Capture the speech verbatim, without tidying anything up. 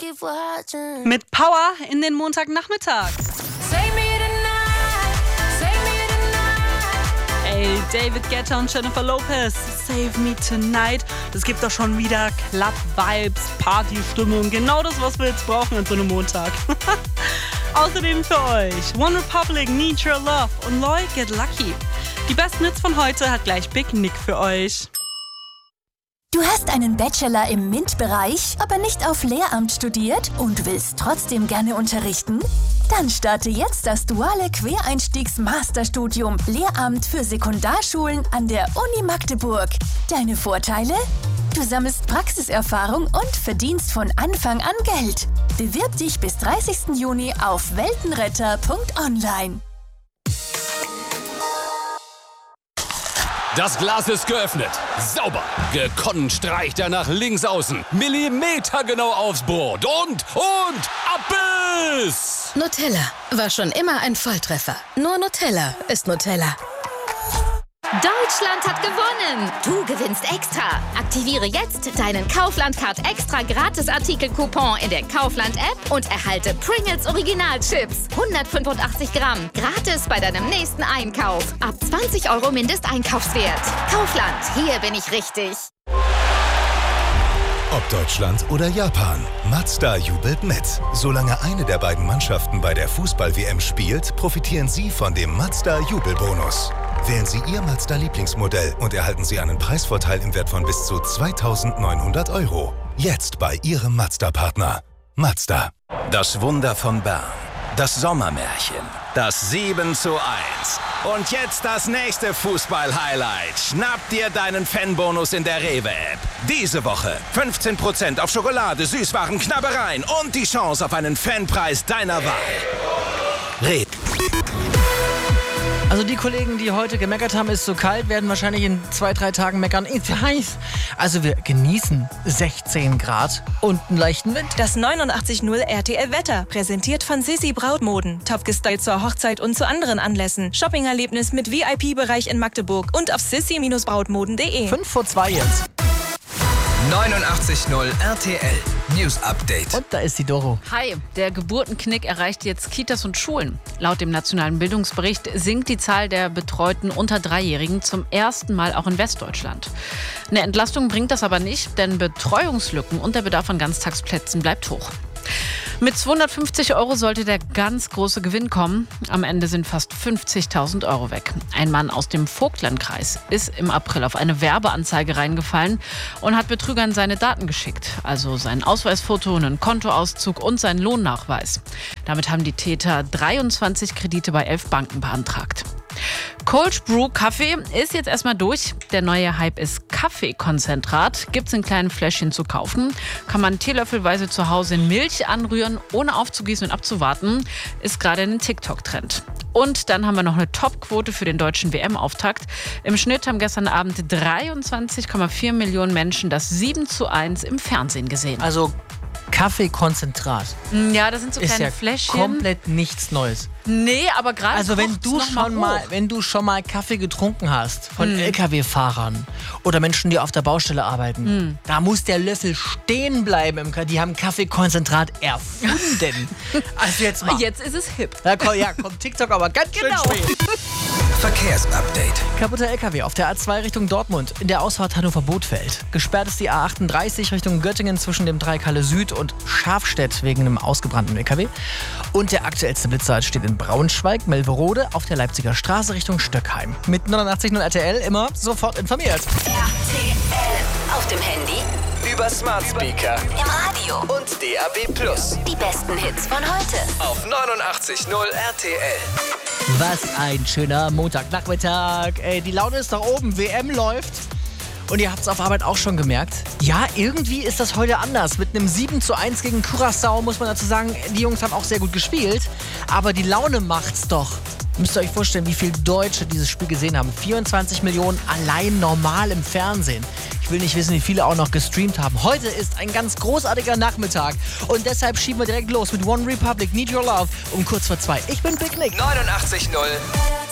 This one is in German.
Mit Power in den Montagnachmittag. Ey, David Guetta und Jennifer Lopez, Save Me Tonight. Das gibt doch schon wieder Club-Vibes, Partystimmung. Genau das, was wir jetzt brauchen an so einem Montag. Außerdem für euch One Republic, Need Your Love und Loy, Get Lucky. Die besten Hits von heute hat gleich Big Nick für euch. Du hast einen Bachelor im MINT-Bereich, aber nicht auf Lehramt studiert und willst trotzdem gerne unterrichten? Dann starte jetzt das duale Quereinstiegs-Masterstudium Lehramt für Sekundarschulen an der Uni Magdeburg. Deine Vorteile? Du sammelst Praxiserfahrung und verdienst von Anfang an Geld. Bewirb dich bis dreißigsten Juni auf weltenretter punkt online. Das Glas ist geöffnet. Sauber. Gekonnt streicht er nach links außen. Millimetergenau aufs Brot. Und, und, Abbiss! Nutella war schon immer ein Volltreffer. Nur Nutella ist Nutella. Deutschland hat gewonnen! Du gewinnst extra! Aktiviere jetzt deinen Kaufland-Card extra Gratis-Artikel-Coupon in der Kaufland-App und erhalte Pringles Original-Chips. hundertfünfundachtzig Gramm. Gratis bei deinem nächsten Einkauf. Ab zwanzig Euro Mindesteinkaufswert. Kaufland, hier bin ich richtig. Ob Deutschland oder Japan, Mazda jubelt mit. Solange eine der beiden Mannschaften bei der Fußball-W M spielt, profitieren Sie von dem Mazda-Jubelbonus. Wählen Sie Ihr Mazda-Lieblingsmodell und erhalten Sie einen Preisvorteil im Wert von bis zu zweitausendneunhundert Euro. Jetzt bei Ihrem Mazda-Partner. Mazda. Das Wunder von Bern. Das Sommermärchen. Das sieben zu eins. Und jetzt das nächste Fußball-Highlight. Schnapp dir deinen Fanbonus in der Rewe-App. Diese Woche fünfzehn Prozent auf Schokolade, Süßwaren, Knabbereien und die Chance auf einen Fanpreis deiner Wahl. Rewe. Also die Kollegen, die heute gemeckert haben, ist zu kalt, werden wahrscheinlich in zwei, drei Tagen meckern, ist zu heiß. Also wir genießen sechzehn Grad und einen leichten Wind. Das neunundachtzig Komma null R T L-Wetter, präsentiert von Sissi Brautmoden. Top gestylt zur Hochzeit und zu anderen Anlässen. Shoppingerlebnis mit V I P-Bereich in Magdeburg und auf sissi Brautmoden punkt de. fünf vor zwei jetzt. neunundachtzig Komma null R T L News Update. Und da ist die Doro. Hi, der Geburtenknick erreicht jetzt Kitas und Schulen. Laut dem nationalen Bildungsbericht sinkt die Zahl der betreuten unter Dreijährigen zum ersten Mal auch in Westdeutschland. Eine Entlastung bringt das aber nicht, denn Betreuungslücken und der Bedarf an Ganztagsplätzen bleibt hoch. Mit zweihundertfünfzig Euro sollte der ganz große Gewinn kommen. Am Ende sind fast fünfzigtausend Euro weg. Ein Mann aus dem Vogtlandkreis ist im April auf eine Werbeanzeige reingefallen und hat Betrügern seine Daten geschickt. Also sein Ausweisfoto, einen Kontoauszug und seinen Lohnnachweis. Damit haben die Täter dreiundzwanzig Kredite bei elf Banken beantragt. Cold Brew Kaffee ist jetzt erstmal durch. Der neue Hype ist Kaffeekonzentrat. Gibt's in kleinen Fläschchen zu kaufen. Kann man teelöffelweise zu Hause in Milch anrühren, ohne aufzugießen und abzuwarten. Ist gerade ein TikTok-Trend. Und dann haben wir noch eine Top-Quote für den deutschen W M-Auftakt. Im Schnitt haben gestern Abend dreiundzwanzig Komma vier Millionen Menschen das sieben zu eins im Fernsehen gesehen. Also Kaffeekonzentrat. Ja, das sind so ist kleine ja Fläschchen. Komplett nichts Neues. Nee, aber gerade Also wenn du schon mal, wenn du schon mal Kaffee getrunken hast von Mm. L K W-Fahrern oder Menschen, die auf der Baustelle arbeiten, Mm. da muss der Löffel stehen bleiben. Im Ka- die haben Kaffeekonzentrat erfunden. Also jetzt mal. Jetzt ist es hip. Ja, komm, ja, kommt TikTok aber ganz Genau. schön spät. Verkehrsupdate. Kaputter L K W auf der A zwei Richtung Dortmund in der Ausfahrt Hannover-Bothfeld. Gesperrt ist die A achtunddreißig Richtung Göttingen zwischen dem Dreikalle Süd und Schafstedt wegen einem ausgebrannten L K W. Und der aktuellste Blitzer steht in Braunschweig, Melverode auf der Leipziger Straße Richtung Stöckheim. Mit neunundachtzig Komma null R T L immer sofort informiert. R T L auf dem Handy, Über Smart Speaker im Radio und D A B Plus. die besten Hits von heute. Auf neunundachtzig Komma null R T L. Was ein schöner Montagnachmittag. Ey, die Laune ist nach oben, W M läuft. Und ihr habt es auf Arbeit auch schon gemerkt. Ja, irgendwie ist das heute anders. Mit einem sieben zu eins gegen Curaçao muss man dazu sagen, die Jungs haben auch sehr gut gespielt. Aber die Laune macht's doch. Müsst ihr euch vorstellen, wie viele Deutsche dieses Spiel gesehen haben. vierundzwanzig Millionen allein normal im Fernsehen. Ich will nicht wissen, wie viele auch noch gestreamt haben. Heute ist ein ganz großartiger Nachmittag. Und deshalb schieben wir direkt los mit One Republic, Need Your Love um kurz vor zwei. Ich bin Big Nick. neunundachtzig Komma null